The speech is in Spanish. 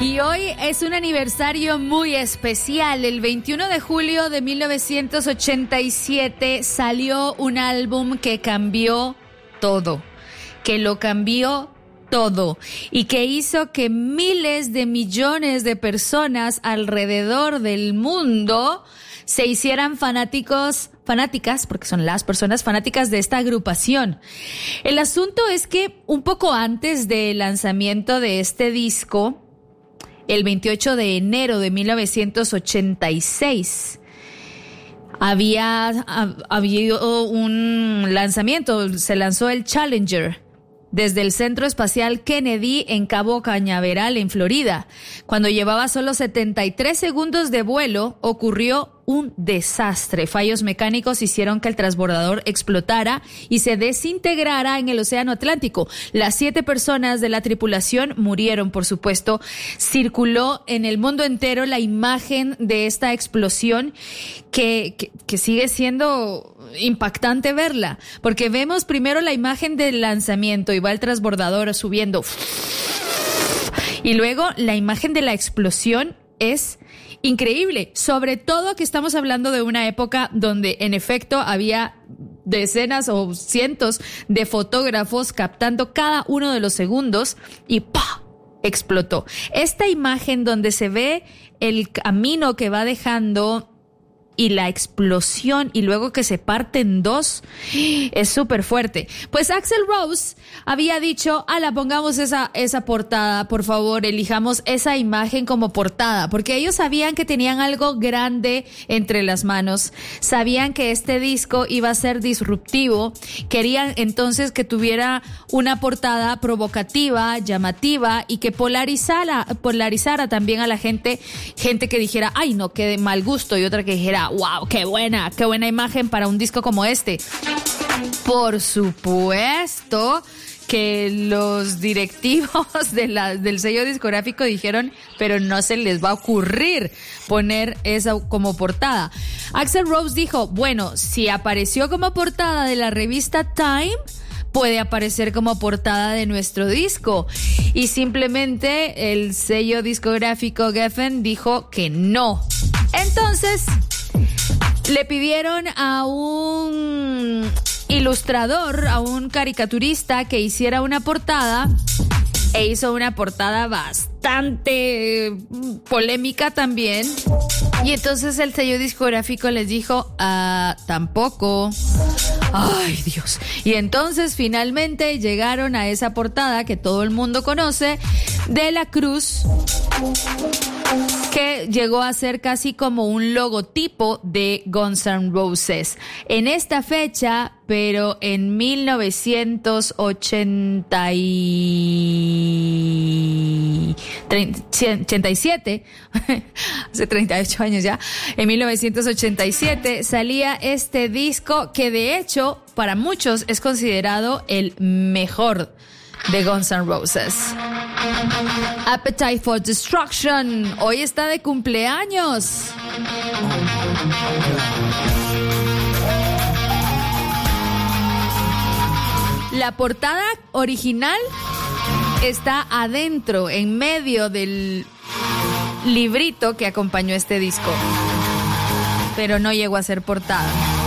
Y hoy es un aniversario muy especial. El 21 de julio de 1987 salió un álbum que cambió todo, que lo cambió todo y que hizo que miles de millones de personas alrededor del mundo se hicieran fanáticas, porque son las personas fanáticas de esta agrupación. El asunto es que un poco antes del lanzamiento de este disco, el 28 de enero de 1986, había habido un lanzamiento, se lanzó el Challenger desde el Centro Espacial Kennedy en Cabo Cañaveral, en Florida. Cuando llevaba solo 73 segundos de vuelo, ocurrió un desastre. Fallos mecánicos hicieron que el transbordador explotara y se desintegrara en el Océano Atlántico. Las 7 personas de la tripulación murieron, por supuesto. Circuló en el mundo entero la imagen de esta explosión que sigue siendo impactante verla, porque vemos primero la imagen del lanzamiento y va el transbordador subiendo, y luego la imagen de la explosión es increíble, sobre todo que estamos hablando de una época donde en efecto había decenas o cientos de fotógrafos captando cada uno de los segundos y ¡pah! Explotó. Esta imagen donde se ve el camino que va dejando y la explosión y luego que se parte en dos es súper fuerte. Pues Axl Rose había dicho, pongamos esa portada, por favor, elijamos esa imagen como portada, porque ellos sabían que tenían algo grande entre las manos, sabían que este disco iba a ser disruptivo, querían entonces que tuviera una portada provocativa, llamativa y que polarizara también a la gente que dijera, ay no, qué de mal gusto, y otra que dijera, wow, qué buena imagen para un disco como este. Por supuesto que los directivos del sello discográfico dijeron, pero no se les va a ocurrir poner eso como portada. Axl Rose dijo, bueno, si apareció como portada de la revista Time, puede aparecer como portada de nuestro disco. Y simplemente el sello discográfico Geffen dijo que no. Entonces le pidieron a un ilustrador, a un caricaturista que hiciera una portada, e hizo una portada bastante polémica también. Y entonces el sello discográfico les dijo, tampoco. Ay, Dios. Y entonces finalmente llegaron a esa portada que todo el mundo conoce, de la cruz, que llegó a ser casi como un logotipo de Guns N' Roses. En esta fecha, pero en 1987, hace 38 años ya, en 1987 salía este disco que de hecho para muchos es considerado el mejor de Guns N' Roses. Appetite for Destruction hoy está de cumpleaños. La portada original está adentro, en medio del librito que acompañó este disco, pero no llegó a ser portada.